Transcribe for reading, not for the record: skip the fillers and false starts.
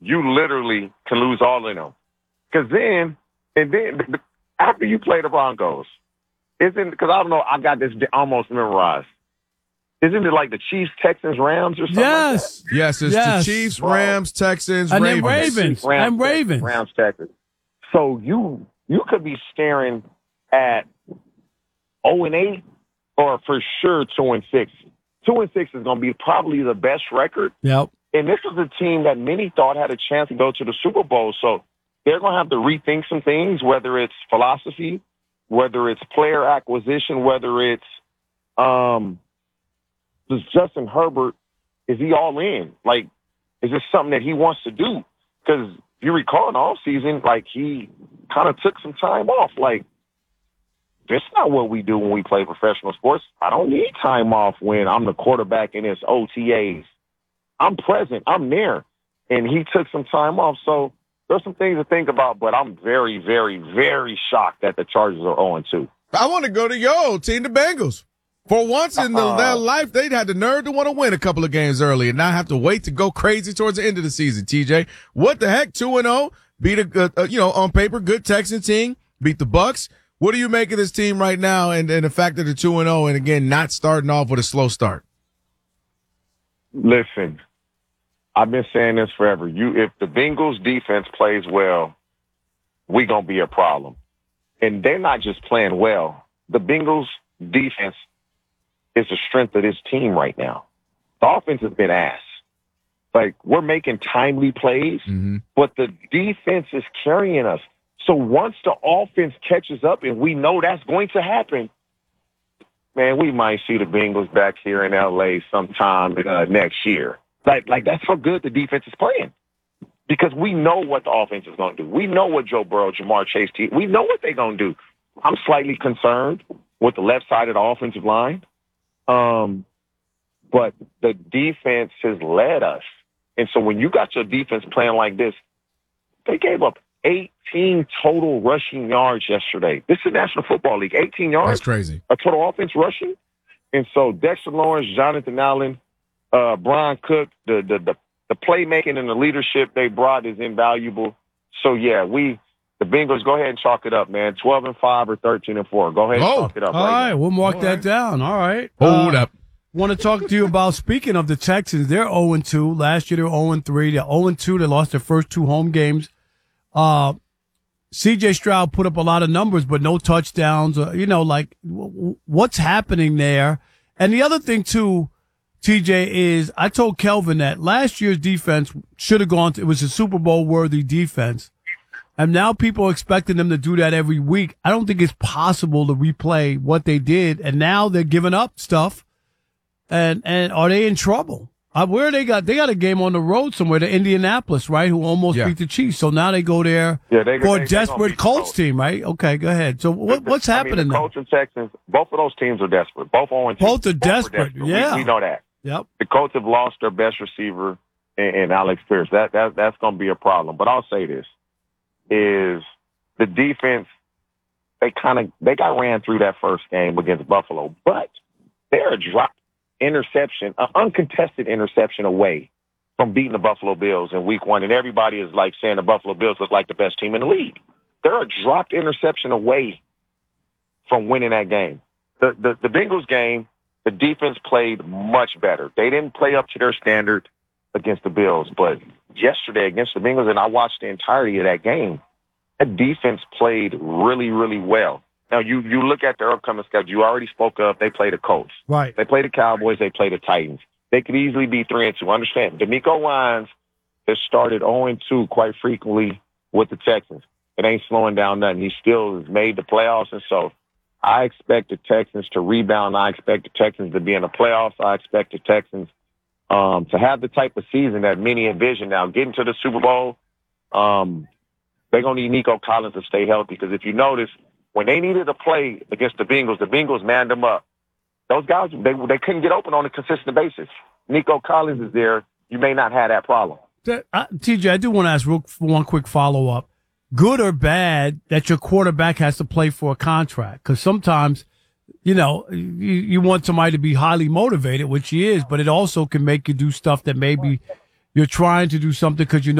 you literally can lose all of them. Then after you play the Broncos, because I don't know, I got this almost memorized. Isn't it like the Chiefs, Texans, Rams, or something like that? Yes, it's the Chiefs, Rams, Texans, and Ravens. Then Ravens. Rams, Texans. So you could be staring at 0-8 or for sure 2-6. 2-6 is going to be probably the best record. Yep. And this was a team that many thought had a chance to go to the Super Bowl. So they're going to have to rethink some things, whether it's philosophy, whether it's player acquisition, whether it's does Justin Herbert, is he all in? Like, is this something that he wants to do? Because if you recall in the offseason, like, he kind of took some time off. Like, that's not what we do when we play professional sports. I don't need time off when I'm the quarterback in his OTAs. I'm present. I'm there. And he took some time off. So there's some things to think about, but I'm very, very, very shocked that the Chargers are 0-2. I want to go to your old team, the Bengals. For once in their life, they'd had the nerve to want to win a couple of games early and not have to wait to go crazy towards the end of the season, TJ. What the heck? 2-0, beat on paper, good Texan team, beat the Bucks. What do you make of this team right now and the fact that they're 2-0 and, again, not starting off with a slow start? Listen, I've been saying this forever. If the Bengals defense plays well, we're going to be a problem. And they're not just playing well. The Bengals defense is the strength of this team right now. The offense has been ass. Like, we're making timely plays, but the defense is carrying us. So once the offense catches up, and we know that's going to happen, man, we might see the Bengals back here in L.A. sometime next year. Like that's how good the defense is playing. Because we know what the offense is going to do. We know what Joe Burrow, Jamar Chase, we know what they're going to do. I'm slightly concerned with the left side of the offensive line. But the defense has led us. And so when you got your defense playing like this, they gave up 18 total rushing yards yesterday. This is the National Football League. 18 yards. That's crazy. A total offense rushing. And so Dexter Lawrence, Jonathan Allen, Brian Cook, the playmaking and the leadership they brought is invaluable. So, yeah, the Bengals, go ahead and chalk it up, man. 12-5 or 13-4. Go ahead and chalk it up. All right, we'll mark that down. All right. Hold up. Want to talk to you about, speaking of the Texans, they're 0-2. Last year they were 0-3. They're 0-2. They lost their first 2 home games. C.J. Stroud put up a lot of numbers, but no touchdowns. What's happening there? And the other thing, too, TJ, is I told Kelvin that last year's defense should have gone to, it was a Super Bowl-worthy defense. And now people are expecting them to do that every week. I don't think it's possible to replay what they did. And now they're giving up stuff. And are they in trouble? Where they got a game on the road somewhere, to Indianapolis, right? Who almost beat the Chiefs. So now they go there for a desperate Colts team, right? Okay, go ahead. So what's happening the there? Colts and Texans, both of those teams are desperate. Both 0-2. Both are desperate. Yeah. We know that. Yep. The Colts have lost their best receiver in Alex Pierce. That's going to be a problem. But I'll say this, is the defense, they got ran through that first game against Buffalo, but they're a drop interception, an uncontested interception away from beating the Buffalo Bills in week 1. And everybody is like saying the Buffalo Bills look like the best team in the league. They're a dropped interception away from winning that game. The Bengals game, the defense played much better. They didn't play up to their standard against the Bills, but yesterday against the Bengals, and I watched the entirety of that game, that defense played really, really well. Now, you look at their upcoming schedule. You already spoke of, they play the Colts. Right. They play the Cowboys. They play the Titans. They could easily be 3-2. Understand, DeMeco Ryans has started 0-2 quite frequently with the Texans. It ain't slowing down nothing. He still has made the playoffs, and so I expect the Texans to rebound. I expect the Texans to be in the playoffs. I expect the Texans to have the type of season that many envision. Now, getting to the Super Bowl, they're going to need Nico Collins to stay healthy, because if you notice, when they needed to play against the Bengals manned them up. Those guys, they couldn't get open on a consistent basis. Nico Collins is there. You may not have that problem. TJ, I do want to ask one quick follow-up. Good or bad that your quarterback has to play for a contract? Because sometimes, you want somebody to be highly motivated, which he is, but it also can make you do stuff that maybe you're trying to do something because